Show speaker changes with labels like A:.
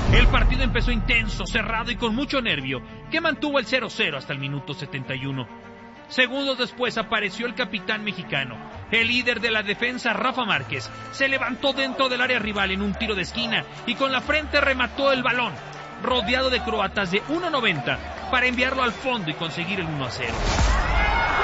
A: El partido empezó intenso, cerrado y con mucho nervio, que mantuvo el 0-0 hasta el minuto 71. Segundos después apareció el capitán mexicano. El líder de la defensa, Rafa Márquez, se levantó dentro del área rival en un tiro de esquina y con la frente remató el balón, rodeado de croatas de 1.90, para enviarlo al fondo y conseguir el 1-0.